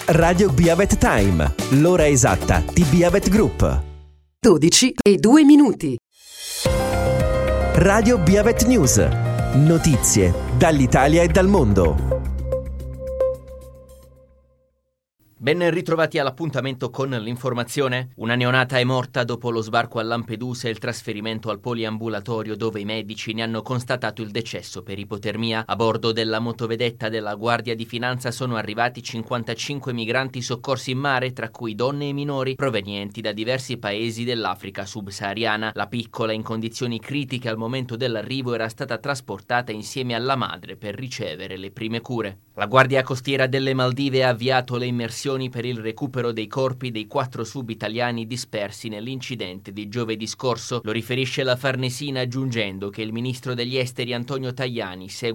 Radio Biavet Time, l'ora esatta di Biavet Group. 12:02. Radio Biavet News, notizie dall'Italia e dal mondo. Ben ritrovati all'appuntamento con l'informazione. Una neonata è morta dopo lo sbarco a Lampedusa e il trasferimento al poliambulatorio, dove i medici ne hanno constatato il decesso per ipotermia. A bordo della motovedetta della Guardia di Finanza sono arrivati 55 migranti soccorsi in mare, tra cui donne e minori provenienti da diversi paesi dell'Africa subsahariana. La piccola, in condizioni critiche al momento dell'arrivo, era stata trasportata insieme alla madre per ricevere le prime cure. La Guardia Costiera delle Maldive ha avviato le immersioni per il recupero dei corpi dei 4 sub-italiani dispersi nell'incidente di giovedì scorso. Lo riferisce la Farnesina, aggiungendo che il ministro degli esteri Antonio Tajani segue